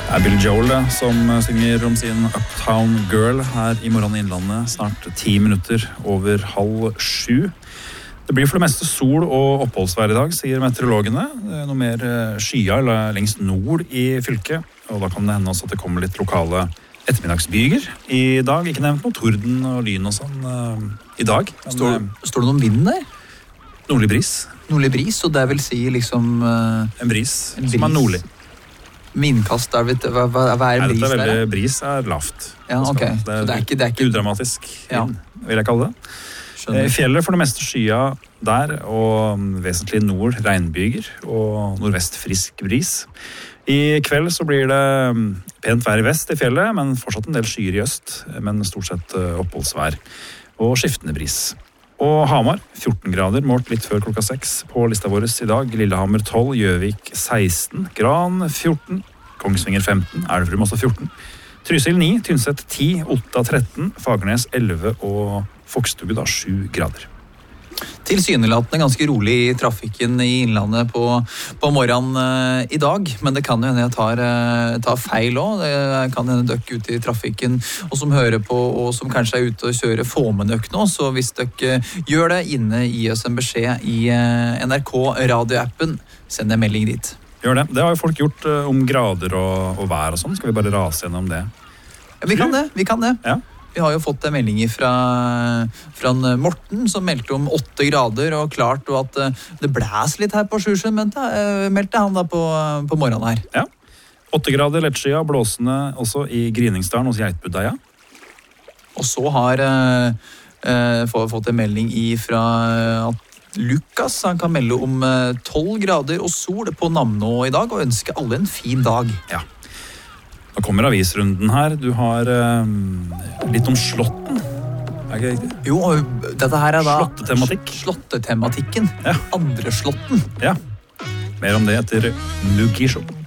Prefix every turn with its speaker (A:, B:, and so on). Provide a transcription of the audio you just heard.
A: Det Bill Joel som synger om sin Uptown Girl her I Morgen I Innlandet, snart 10 minutter over 6:30. Det blir for det meste sol og oppholdsvær I dag, sier meteorologene. Det noe mer skya lengst nord I fylket, og da kan det hende også at det kommer litt lokale ettermiddagsbyger I dag. Ikke nevnt noe torden og lyn og sånn I dag.
B: Men, står det noen vind der?
A: Nordlig bris.
B: Nordlig bris, og det vil si liksom...
A: en bris som nordlig.
B: Vindkast, hva bris der?
A: Dette veldig bris lavt.
B: Ja, ok.
A: Det
B: så det er ikke
A: udramatisk vind, vil jeg kalle det.
B: Skjønner.
A: I fjellet for det meste skya der, og vesentlig nord regnbyger, og nordvest frisk bris. I kveld så blir det pent vær I vest I fjellet, men fortsatt en del skyer I øst, men stort sett oppholdsvær og skiftende bris. Og Hamar, 14 grader, målt litt før klokka 6 på lista vår I dag. Lillehammer 12, Gjøvik 16, Gran 14, Kongsvinger 15, Elverum også 14, Trysil 9, Tynset 10, Otta 13, Fagernes 11 og Fokstugge 7 grader.
B: Tilsynelatende ganske rolig I trafikken I Innlandet på morgenen I dag, men det kan jo hende jeg tar feil også. Det kan hende dere ute I trafikken, og som hører på, og som kanskje ute og kjører få med dere nå, så hvis dere gjør det inne, gi oss en beskjed I NRK radioappen, send en melding dit.
A: Gjør det. Det har jo folk gjort om grader og vær og sånn. Skal vi bare rase gjennom det?
B: Ja, vi kan det.
A: Ja.
B: Vi har jo fått en melding fra Morten som meldte om 8 grader og klart og at det blæs litt her på Sjusjøen, men meldte han da på morgenen her.
A: Ja, 8 grader lettskya, blåsende også I Griningsdalen hos Geitbudeia.
B: Og så har fått en melding fra at Lukas han kan melde om 12 grader og sol på Namnå I dag og ønske alle en fin dag.
A: Ja. Nå kommer avisrunden her. Du har litt om Slåtten. Ikke riktig?
B: Jo, dette her da...
A: Slåttetematikk.
B: Slåttetematikken.
A: Ja.
B: Andre Slåtten.
A: Ja. Mer om det etter Muggishow.